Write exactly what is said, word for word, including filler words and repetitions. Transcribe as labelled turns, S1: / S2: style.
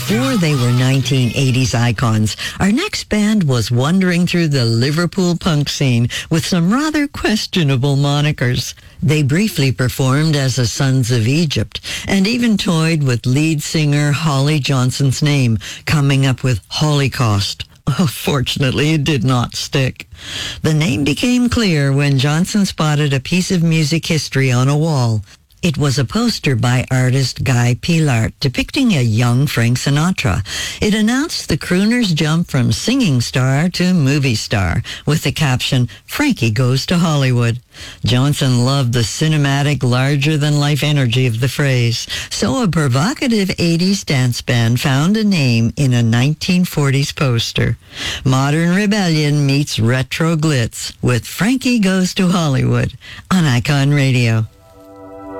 S1: before they were nineteen eighties icons, our next band was wandering through the Liverpool punk scene with some rather questionable monikers. They briefly performed as the Sons of Egypt and even toyed with lead singer Holly Johnson's name, coming up with Holocaust. Oh, fortunately, it did not stick. The name became clear when Johnson spotted a piece of music history on a wall. It was a poster by artist Guy Pilart depicting a young Frank Sinatra. It announced the crooner's jump from singing star to movie star with the caption, "Frankie Goes to Hollywood." Johnson loved the cinematic, larger-than-life energy of the phrase, so a provocative eighties dance band found a name in a nineteen forties poster. Modern rebellion meets retro glitz with Frankie Goes to Hollywood on Icon Radio.